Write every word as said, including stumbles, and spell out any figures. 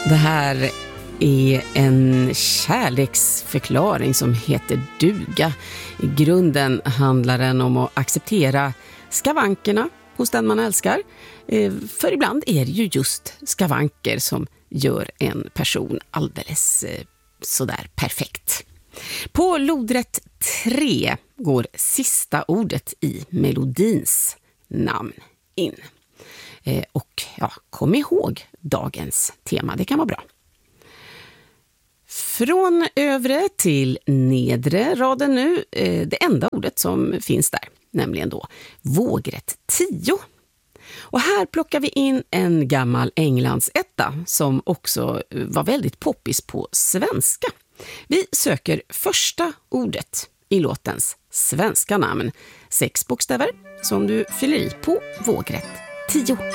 Det här är en kärleksförklaring som heter duga. I grunden handlar den om att acceptera skavankerna hos den man älskar. För ibland är det ju just skavanker som gör en person alldeles sådär perfekt. På lodrätt tre går sista ordet i melodins namn in. Och ja, kom ihåg dagens tema, det kan vara bra. Från övre till nedre raden nu, det enda ordet som finns där, nämligen då vågrätt tio. Och här plockar vi in en gammal Englandsetta som också var väldigt poppis på svenska. Vi söker första ordet i låtens svenska namn. Sex bokstäver som du fyller i på vågrätt tio.